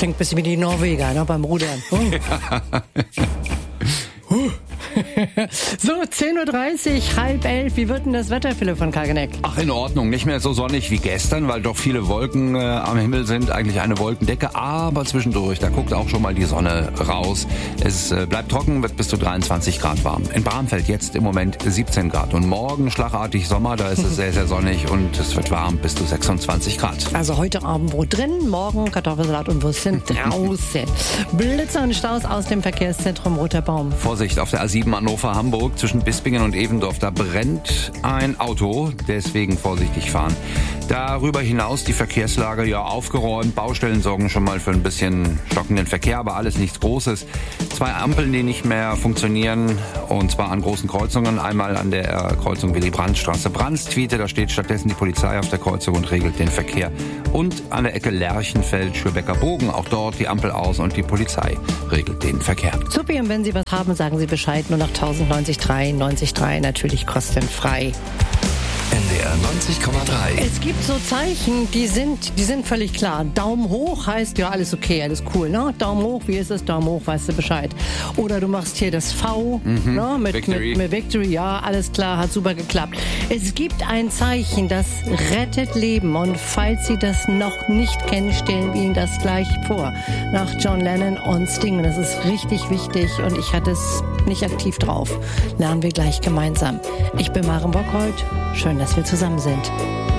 Klingt ein bisschen wie die Norweger, ne, beim Rudern. So, 10.30 Uhr, 10:30. Wie wird denn das Wetter, Philipp von Kageneck? Ach, in Ordnung. Nicht mehr so sonnig wie gestern, weil doch viele Wolken am Himmel sind. Eigentlich eine Wolkendecke, aber zwischendurch, da guckt auch schon mal die Sonne raus. Es bleibt trocken, wird bis zu 23 Grad warm. In Bramfeld jetzt im Moment 17 Grad. Und morgen schlagartig Sommer, da ist es sehr, sehr sonnig und es wird warm bis zu 26 Grad. Also heute Abendbrot drin, morgen Kartoffelsalat und Würstchen draußen. Blitze und Staus aus dem Verkehrszentrum Roter Baum. Vorsicht, auf der A7 Hannover-Hamburg zwischen Bispingen und Evendorf, da brennt ein Auto, deswegen vorsichtig fahren. Darüber hinaus die Verkehrslage ja aufgeräumt, Baustellen sorgen schon mal für ein bisschen stockenden Verkehr, aber alles nichts Großes. 2 Ampeln, die nicht mehr funktionieren, und zwar an großen Kreuzungen. Einmal an der Kreuzung Willy-Brandt-Straße Brandstwiete, da steht stattdessen die Polizei auf der Kreuzung und regelt den Verkehr. Und an der Ecke Lerchenfeld-Schürbecker Bogen, auch dort die Ampel aus und die Polizei regelt den Verkehr. Supi, und wenn Sie was haben, sagen Sie Bescheid. Nur nach 1090,3, 90,3, natürlich kostenfrei. NDR 90,3. Es gibt so Zeichen, die sind völlig klar. Daumen hoch heißt, ja, alles okay, alles cool, ne? Daumen hoch, wie ist es? Daumen hoch, weißt du Bescheid. Oder du machst hier das V, ne? Mit Victory, ja, alles klar, hat super geklappt. Es gibt ein Zeichen, das rettet Leben, und falls Sie das noch nicht kennen, stellen wir Ihnen das gleich vor. Nach John Lennon und Sting. Das ist richtig wichtig und ich hatte es nicht aktiv drauf. Lernen wir gleich gemeinsam. Ich bin Maren Bockholt. Schön, dass wir zusammen sind.